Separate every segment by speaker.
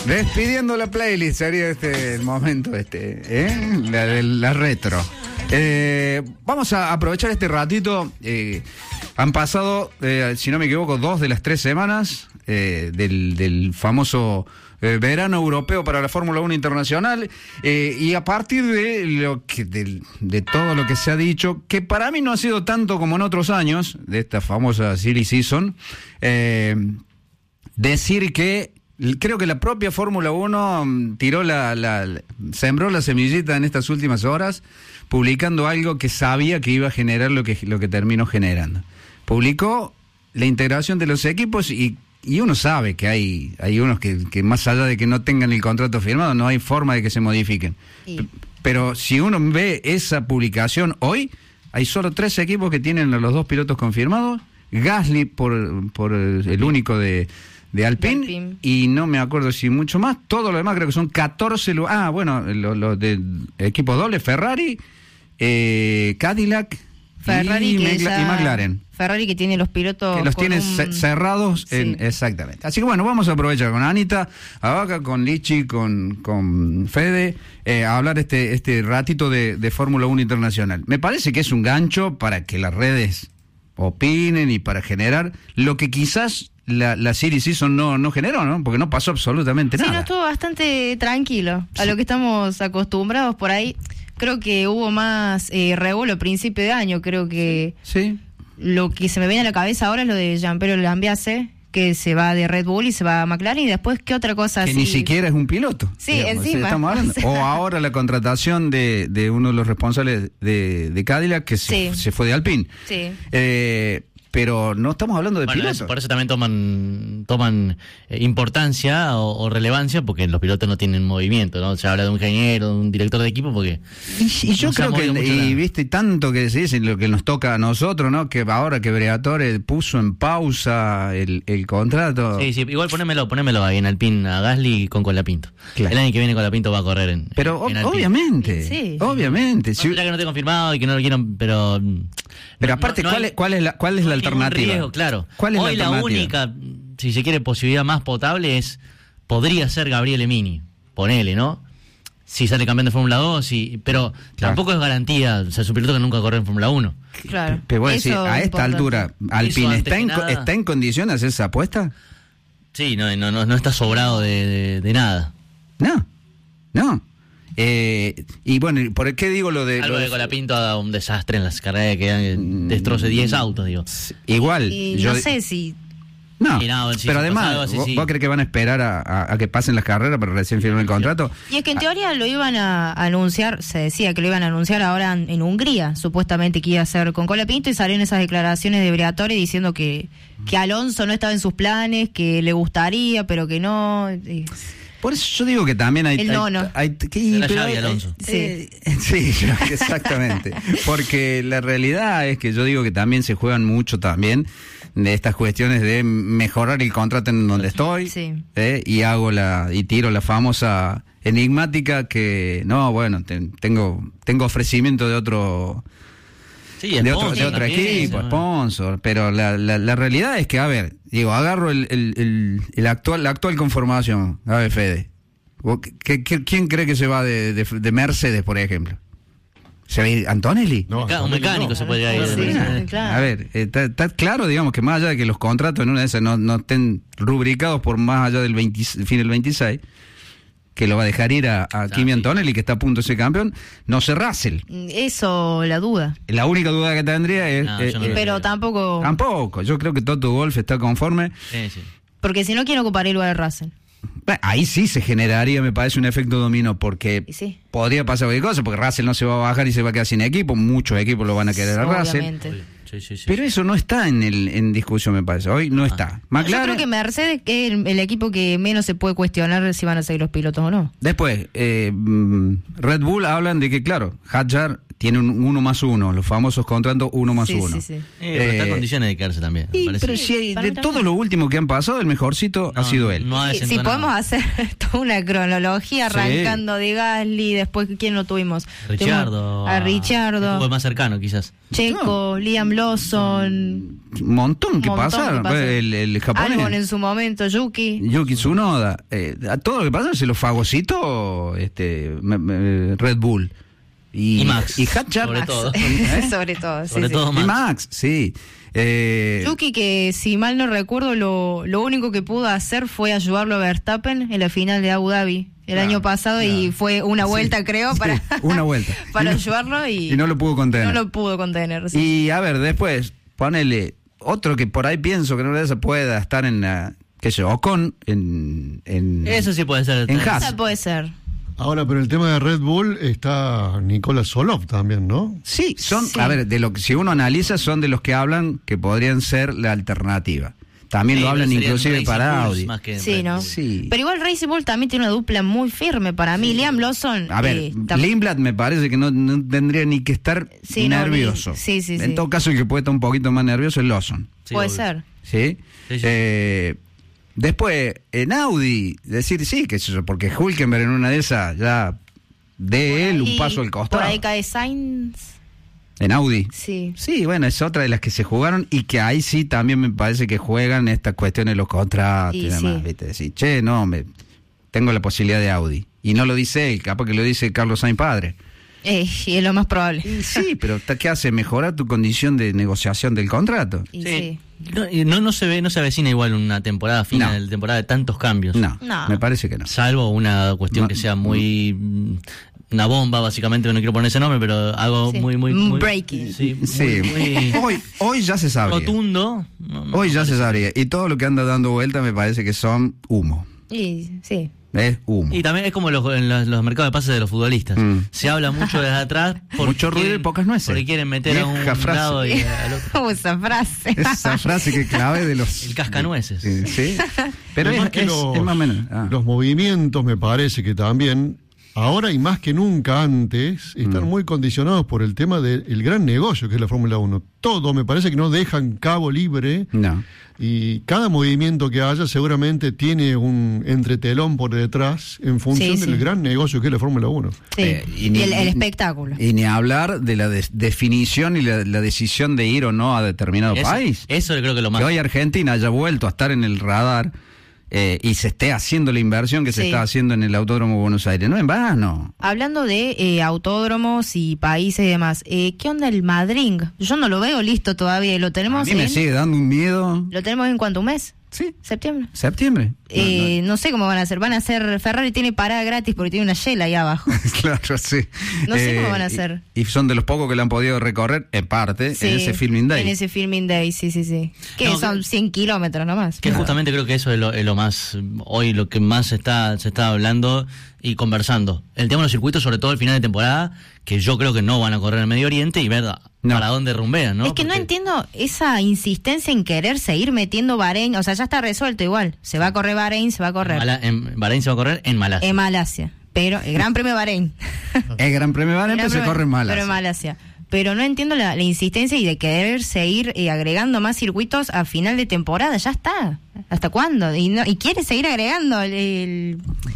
Speaker 1: Despidiendo la playlist, sería el momento la retro. Vamos a aprovechar este ratito. Han pasado, si no me equivoco, 2 de las 3 semanas del famoso verano europeo para la Fórmula 1 internacional, y a partir de todo lo que se ha dicho, que para mí no ha sido tanto como en otros años, de esta famosa silly season, decir que creo que la propia Fórmula 1 tiró sembró la semillita en estas últimas horas, publicando algo que sabía que iba a generar lo que terminó generando. Publicó la integración de los equipos y uno sabe que hay unos que más allá de que no tengan el contrato firmado, no hay forma de que se modifiquen. Sí. Pero si uno ve esa publicación hoy, hay solo 3 equipos que tienen a los 2 pilotos confirmados. Gasly por el único de Alpine, y no me acuerdo si mucho más. Todo lo demás creo que son 14. Los de equipo doble: Ferrari, Cadillac y McLaren.
Speaker 2: Ferrari, que tiene los pilotos
Speaker 1: que los tiene cerrados. Sí. Exactamente. Así que bueno, vamos a aprovechar con Anita Abaca, con Lichi, con Fede, a hablar este ratito de Fórmula 1 internacional. Me parece que es un gancho para que las redes opinen y para generar lo que quizás la Series Season no generó, ¿no? Porque no pasó absolutamente nada.
Speaker 2: Sí, no, estuvo bastante tranquilo a lo que estamos acostumbrados por ahí. Creo que hubo más revuelo a principio de año. Creo que
Speaker 1: sí.
Speaker 2: Lo que se me viene a la cabeza ahora es lo de Gianpiero Lambiase, que se va de Red Bull y se va a McLaren, y después, ¿qué otra cosa?
Speaker 1: Que ni siquiera es un piloto.
Speaker 2: Sí, digamos, encima.
Speaker 1: Estamos hablando. O ahora la contratación de uno de los responsables de Cadillac, que se fue de Alpine.
Speaker 2: Sí.
Speaker 1: Pero no estamos hablando de pilotos.
Speaker 3: Por eso también toman importancia o relevancia, porque los pilotos no tienen movimiento, ¿no? Se habla de un ingeniero, de un director de equipo, porque...
Speaker 1: Y yo creo que, viste, tanto que se dice lo que nos toca a nosotros, ¿no? Que ahora que Briatore puso en pausa el contrato...
Speaker 3: Sí, igual ponémelo ahí en Alpine, a Gasly con Colapinto. Claro. El año que viene Colapinto va a correr en Alpine.
Speaker 1: Obviamente,
Speaker 2: sí.
Speaker 1: Obviamente.
Speaker 3: No, ya que no esté confirmado y que no lo quieran, pero...
Speaker 1: Pero aparte, ¿cuál es la alternativa?
Speaker 3: Riesgo, claro.
Speaker 1: ¿Cuál es
Speaker 3: hoy la única, si se quiere, posibilidad más potable podría ser Gabriele Mini, ponele, ¿no? Si sale campeón de Fórmula 2, pero tampoco es garantía, o sea, es un piloto que nunca corre en Fórmula 1.
Speaker 2: Claro.
Speaker 1: Pero bueno, a esta altura, ¿Alpine está en condiciones de hacer esa apuesta?
Speaker 3: Sí, no está sobrado de nada.
Speaker 1: No. Y bueno, ¿por qué digo lo de...
Speaker 3: Algo de Colapinto ha dado un desastre en las carreras, que destroce 10 autos, digo.
Speaker 1: Igual.
Speaker 2: Y no sé si...
Speaker 1: No, pero además, ¿vos crees que van a esperar a que pasen las carreras para recién firmar el contrato?
Speaker 2: Y es que en teoría lo iban a anunciar, se decía que lo iban a anunciar ahora en Hungría, supuestamente que iba a ser con Colapinto, y salieron esas declaraciones de Briatore diciendo que Alonso no estaba en sus planes, que le gustaría, pero que no...
Speaker 1: Por eso yo digo que también hay
Speaker 3: Alonso.
Speaker 1: Sí, exactamente. Porque la realidad es que yo digo que también se juegan mucho también de estas cuestiones de mejorar el contrato en donde estoy,
Speaker 2: sí.
Speaker 1: Y tiro la famosa enigmática que tengo ofrecimiento de otro...
Speaker 3: Sí,
Speaker 1: de otro equipo, sponsor, pero la realidad es que, a ver, agarro la actual conformación, a ver, Fede, ¿quién cree que se va de Mercedes, por ejemplo? ¿Se va a ir Antonelli?
Speaker 3: No, un mecánico se podría ir.
Speaker 2: Sí, claro.
Speaker 1: A ver, está claro, digamos, que más allá de que los contratos en una de esas no estén rubricados por más allá del fin del 26, que lo va a dejar ir a Kimi Antonelli, que está a punto de ser campeón, no sé Russell.
Speaker 2: Eso, la duda.
Speaker 1: La única duda que tendría es...
Speaker 2: pero tampoco...
Speaker 1: Tampoco, yo creo que Toto Wolff está conforme.
Speaker 3: Sí.
Speaker 2: Porque si no, quiere ocupar el lugar de Russell.
Speaker 1: Ahí sí se generaría, me parece, un efecto dominó, porque podría pasar cualquier cosa, porque Russell no se va a bajar y se va a quedar sin equipo, muchos equipos lo van a querer a Russell.
Speaker 3: Sí.
Speaker 1: Pero eso no está en discusión, me parece. Hoy no está. McLaren,
Speaker 2: yo creo que Mercedes es el equipo que menos se puede cuestionar si van a seguir los pilotos o no.
Speaker 1: Después, Red Bull hablan de que, claro, Hadjar tiene un 1+1, los famosos contratos 1+1.
Speaker 2: Sí.
Speaker 3: Pero está en condiciones de quedarse también. me parece.
Speaker 1: Pero si hay,
Speaker 2: para
Speaker 1: de
Speaker 2: mí
Speaker 1: todo
Speaker 2: también.
Speaker 1: lo último que han pasado, el mejorcito ha sido él.
Speaker 3: No ha
Speaker 2: Si
Speaker 3: desentonado.
Speaker 2: podemos hacer toda una cronología
Speaker 1: Sí.
Speaker 2: arrancando de Gasly, después ¿quién lo tuvimos?
Speaker 3: Richardo.
Speaker 2: A
Speaker 3: El
Speaker 2: Richardo,
Speaker 3: fútbol más cercano, quizás.
Speaker 2: Checo, Liam Lawson,
Speaker 1: Un montón que
Speaker 2: montón
Speaker 1: pasaron.
Speaker 2: que pasaron.
Speaker 1: El japonés.
Speaker 2: Albon en su momento, Yuki.
Speaker 1: Yuki Tsunoda, a todo lo que pasa se lo fagocito Red Bull
Speaker 3: Y Max,
Speaker 1: y Hatchard,
Speaker 3: sobre todo.
Speaker 2: Sobre todo, sí,
Speaker 3: Sobre
Speaker 2: sí.
Speaker 3: todo
Speaker 1: y Max, sí.
Speaker 2: Yuki, que si mal no recuerdo, lo único que pudo hacer fue ayudarlo a Verstappen en la final de Abu Dhabi el año pasado y fue una vuelta, creo, para,
Speaker 1: Sí, una vuelta.
Speaker 2: para
Speaker 1: Y no-
Speaker 2: ayudarlo y
Speaker 1: no lo pudo contener.
Speaker 2: No lo pudo contener. Sí.
Speaker 1: Y a ver, después, ponele otro que por ahí pienso que no se pueda estar en la, qué sé yo, Ocon en
Speaker 3: Eso sí puede ser.
Speaker 1: En Haas.
Speaker 2: Esa puede ser.
Speaker 4: Ahora, pero el tema de Red Bull está Nicolas Solov también, ¿no?
Speaker 1: Sí, son,
Speaker 2: Sí.
Speaker 1: a ver, de lo que si uno analiza son de los que hablan que podrían ser la alternativa. También
Speaker 3: Sí,
Speaker 1: lo hablan
Speaker 3: serían
Speaker 1: inclusive
Speaker 3: Racing
Speaker 1: para
Speaker 3: Bulls
Speaker 1: Audi.
Speaker 3: más que
Speaker 2: Sí,
Speaker 3: Red
Speaker 2: ¿no?
Speaker 3: Bull.
Speaker 1: Sí.
Speaker 2: Pero igual Racing Bull también tiene una dupla muy firme para mí. Liam Lawson.
Speaker 1: A ver, Lindblad me parece que no tendría ni que estar
Speaker 2: Sí, no,
Speaker 1: nervioso.
Speaker 2: sí, sí,
Speaker 1: En
Speaker 2: sí.
Speaker 1: todo caso, el que puede estar un poquito más nervioso es Lawson.
Speaker 3: Sí,
Speaker 2: puede
Speaker 3: obvio.
Speaker 2: ser.
Speaker 1: ¿Sí?
Speaker 3: Sí, sí.
Speaker 1: Después, en Audi, decir sí, que eso, porque Hülkenberg en una de esas ya de él un
Speaker 2: Y
Speaker 1: paso al costado.
Speaker 2: Por ahí cae Sainz.
Speaker 1: En Audi.
Speaker 2: Sí.
Speaker 1: Sí, bueno, es otra de las que se jugaron y que ahí sí también me parece que juegan estas cuestiones de los contratos y
Speaker 2: Y
Speaker 1: demás,
Speaker 2: sí.
Speaker 1: ¿viste? Decir, che, no, tengo la posibilidad de Audi. Y no lo dice él, capaz que lo dice Carlos Sainz padre.
Speaker 2: Y es lo más probable.
Speaker 1: Y sí, pero ¿qué hace? Mejorar tu condición de negociación del contrato.
Speaker 2: Y
Speaker 3: Sí.
Speaker 2: sí.
Speaker 3: No se avecina igual una temporada fina,
Speaker 1: No.
Speaker 3: de temporada de tantos cambios.
Speaker 1: No,
Speaker 2: No.
Speaker 1: me parece que no.
Speaker 3: Salvo una cuestión
Speaker 1: No.
Speaker 3: que sea muy una bomba, básicamente, no quiero poner ese nombre, pero algo
Speaker 2: Sí.
Speaker 3: muy
Speaker 2: Un breaking.
Speaker 3: Sí,
Speaker 1: Sí,
Speaker 3: muy
Speaker 1: hoy ya se sabría.
Speaker 3: rotundo.
Speaker 1: Hoy ya se sabría. Y todo lo que anda dando vuelta me parece que son humo.
Speaker 2: Y sí.
Speaker 1: Es humo.
Speaker 3: Y también es como en los mercados de pases de los futbolistas.
Speaker 1: Mm.
Speaker 3: Se habla mucho desde atrás. porque
Speaker 1: Mucho ruido y
Speaker 3: quieren-
Speaker 1: pocas nueces.
Speaker 3: Porque quieren meter a un
Speaker 1: Vieja frase.
Speaker 3: lado y al otro.
Speaker 2: Esa frase.
Speaker 1: Esa frase que clave de los...
Speaker 3: El cascanueces.
Speaker 1: Sí. Pero
Speaker 4: Además
Speaker 1: es,
Speaker 4: que
Speaker 1: es más o menos.
Speaker 4: los movimientos me parece que también, ahora y más que nunca antes, están muy condicionados por el tema del gran negocio que es la Fórmula 1. Todo me parece que no dejan cabo libre
Speaker 1: No.
Speaker 4: y cada movimiento que haya seguramente tiene un entretelón por detrás en función
Speaker 2: Sí, sí.
Speaker 4: del gran negocio que es la Fórmula 1.
Speaker 2: Sí.
Speaker 1: Y
Speaker 2: Y,
Speaker 1: ni-
Speaker 2: el espectáculo.
Speaker 1: Y ni hablar de la definición y la decisión de ir o no a determinado país.
Speaker 3: Eso creo que lo más.
Speaker 1: Que hoy Argentina haya vuelto a estar en el radar y se esté haciendo la inversión que se
Speaker 2: Sí.
Speaker 1: está haciendo en el Autódromo de Buenos Aires. No en vano.
Speaker 2: Hablando de autódromos y países y demás, ¿qué onda el Madrid? Yo no lo veo listo todavía. ¿Lo
Speaker 1: A
Speaker 2: tenemos
Speaker 1: mí me
Speaker 2: en,
Speaker 1: sigue dando un miedo.
Speaker 2: ¿Lo tenemos en cuánto, un mes?
Speaker 1: Sí,
Speaker 2: ¿Septiembre?
Speaker 1: septiembre.
Speaker 2: No sé cómo van a hacer. Van a hacer. Ferrari tiene parada gratis porque tiene una Shell ahí abajo.
Speaker 1: Claro, sí.
Speaker 2: No sé cómo van a hacer.
Speaker 1: Y son de los pocos que le han podido recorrer, en parte,
Speaker 2: Sí,
Speaker 1: en ese filming day.
Speaker 2: En ese filming day, sí. Que
Speaker 3: No,
Speaker 2: son 100 kilómetros nomás.
Speaker 3: Que justamente creo que eso es lo más, hoy lo que más se está hablando y conversando. El tema de los circuitos, sobre todo el final de temporada, que yo creo que no van a correr en Medio Oriente y ver
Speaker 1: No.
Speaker 3: para dónde rumbean, ¿no?
Speaker 2: Es que no
Speaker 3: Porque-
Speaker 2: entiendo esa insistencia en querer seguir metiendo Bahrein. O sea, ya está resuelto igual. Se va a correr Bahrein, se va a correr.
Speaker 3: En Bahrein se va a correr en Malasia.
Speaker 2: En Malasia. Pero el Gran Premio de Bahrein.
Speaker 1: El Gran Premio de Bahrein
Speaker 2: Gran
Speaker 1: se
Speaker 2: Premio-
Speaker 1: corre mal.
Speaker 2: Pero en Malasia. Pero no entiendo la insistencia y de querer seguir agregando más circuitos a final de temporada. Ya está. ¿Hasta cuándo? Y quiere seguir agregando el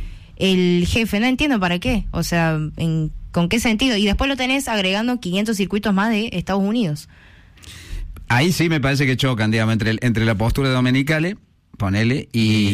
Speaker 2: jefe. No entiendo para qué. O sea, ¿con qué sentido? Y después lo tenés agregando 500 circuitos más de Estados Unidos.
Speaker 1: Ahí sí me parece que chocan, digamos, entre la postura de Domenicali, ponele,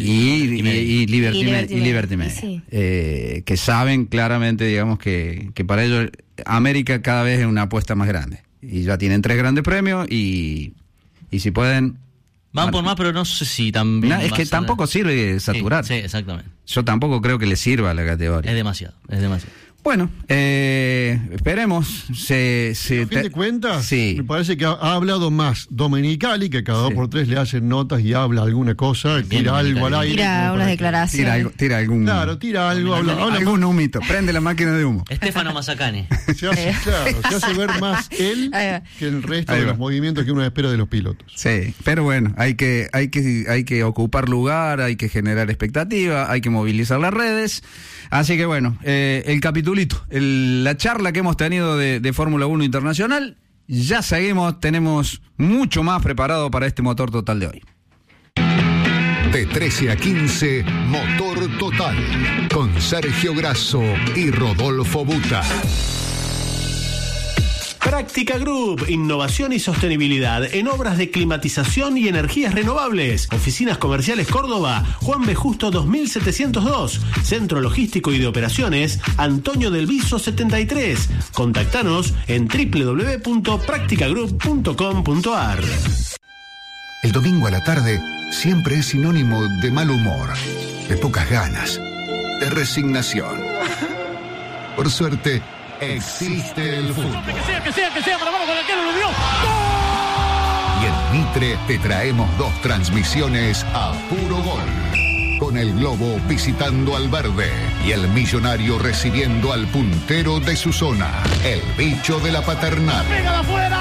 Speaker 1: y Liberty Media.
Speaker 2: Sí.
Speaker 1: Que saben claramente, digamos, que para ellos América cada vez es una apuesta más grande. Y ya tienen 3 grandes premios y si pueden...
Speaker 3: Van por más, pero no sé si también.
Speaker 1: No, es
Speaker 3: va
Speaker 1: que
Speaker 3: a ser-
Speaker 1: tampoco sirve saturar.
Speaker 3: Sí, exactamente.
Speaker 1: Yo tampoco creo que le sirva a la categoría.
Speaker 3: Es demasiado.
Speaker 1: Bueno, esperemos.
Speaker 4: A fin de cuentas,
Speaker 1: sí.
Speaker 4: me parece que ha hablado más Domenicali, que cada 2 por 3 le hacen notas y habla alguna cosa,
Speaker 3: Bien
Speaker 4: tira algo
Speaker 3: Domenicali.
Speaker 4: al aire.
Speaker 2: Tira
Speaker 4: como
Speaker 2: unas
Speaker 4: para que-
Speaker 2: declaraciones.
Speaker 1: Tira algún...
Speaker 4: Claro, tira algo, habla
Speaker 1: algún humito. Prende la máquina de humo.
Speaker 3: Estefano Mazacane.
Speaker 4: se hace ver más él
Speaker 2: Ahí va.
Speaker 4: que el resto
Speaker 1: Ahí
Speaker 4: de
Speaker 1: va.
Speaker 4: los movimientos que uno espera de los pilotos.
Speaker 1: Sí, pero bueno, hay que ocupar lugar, hay que generar expectativa, hay que movilizar las redes. Así que bueno, el capítulo Pablito, la charla que hemos tenido de Fórmula 1 Internacional. Ya seguimos, tenemos mucho más preparado para este Motor Total de hoy.
Speaker 5: De 13 a 15, Motor Total, con Sergio Grasso y Rodolfo Buta.
Speaker 6: Práctica Group, innovación y sostenibilidad en obras de climatización y energías renovables. Oficinas Comerciales Córdoba, Juan B. Justo 2702. Centro Logístico y de Operaciones, Antonio del Viso 73. Contactanos en www.practicagroup.com.ar.
Speaker 5: El domingo a la tarde siempre es sinónimo de mal humor, de pocas ganas, de resignación. Por suerte, existe el fútbol.
Speaker 7: Que sea, para vamos con el arquero, lo dio.
Speaker 5: Y en Mitre te traemos 2 transmisiones a puro gol. Con el Globo visitando al Verde y el Millonario recibiendo al puntero de su zona, el Bicho de la Paternal.
Speaker 7: ¡Pégala afuera!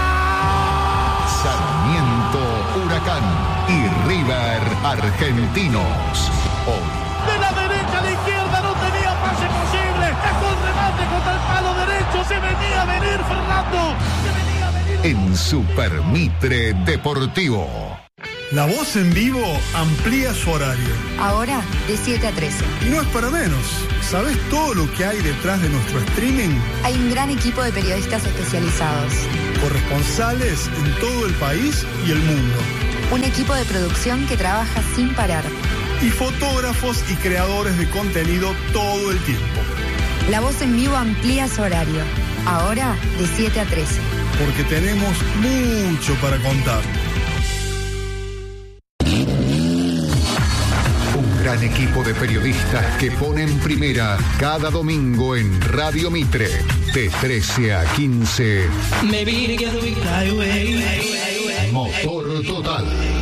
Speaker 5: Sarmiento, Huracán y River, Argentinos. Hoy.
Speaker 7: De la derecha a la izquierda no tenía pase posible. Dejó el remate contra el palo derecho. Se venía a venir Fernando.
Speaker 5: En Super Mitre Deportivo.
Speaker 8: La Voz en Vivo amplía su horario.
Speaker 9: Ahora de 7 a 13.
Speaker 8: Y no es para menos. ¿Sabes todo lo que hay detrás de nuestro streaming?
Speaker 9: Hay un gran equipo de periodistas especializados.
Speaker 8: Corresponsales en todo el país y el mundo.
Speaker 9: Un equipo de producción que trabaja sin parar.
Speaker 8: Y fotógrafos y creadores de contenido todo el tiempo.
Speaker 9: La Voz en Vivo amplía su horario. Ahora de 7 a 13.
Speaker 8: Porque tenemos mucho para contar.
Speaker 5: Un gran equipo de periodistas que ponen primera cada domingo en Radio Mitre, de 13 a 15. Motor Total.